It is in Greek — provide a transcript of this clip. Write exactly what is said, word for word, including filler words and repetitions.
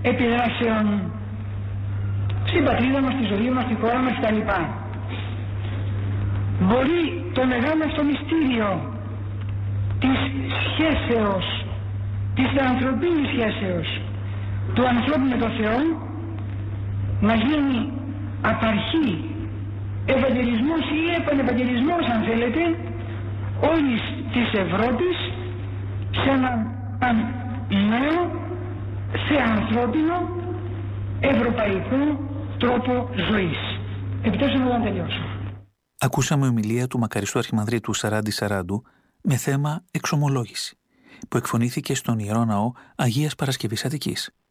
επιδράσεων στην πατρίδα μας, στη ζωή μας, στη χώρα μας κτλ. Μπορεί το μεγάλο αυτό μυστήριο της σχέσεως, της ανθρωπίνης σχέσεως του ανθρώπου με τον Θεό να γίνει απαρχή, ευαγγελισμός ή επανευαγγελισμός, αν θέλετε, όλης της Ευρώπης σε έναν νέο θεανθρώπινο ευρωπαϊκό τρόπο ζωής. Επιτρέψτε να τελειώσω. Ακούσαμε ομιλία του μακαριστού Αρχιμανδρίτου Σαράντη Σαράντου με θέμα εξομολόγηση, που εκφωνήθηκε στον Ιερό Ναό Αγίας Παρασκευής Αττικής.